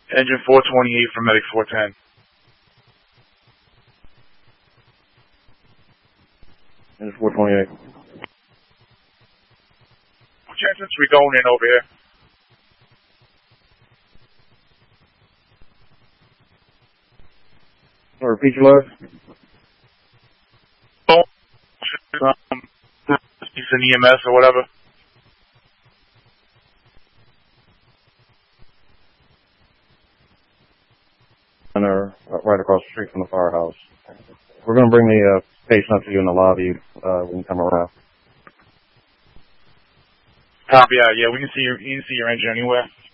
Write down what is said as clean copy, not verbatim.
Engine 428 from Medic 410. Engine 428. Which entrance we going in over here? Repeat your load. He's an EMS or whatever. And they're right across the street from the firehouse. We're going to bring the patient up to you in the lobby when you come around. Copy. Yeah, we can see your engine anywhere.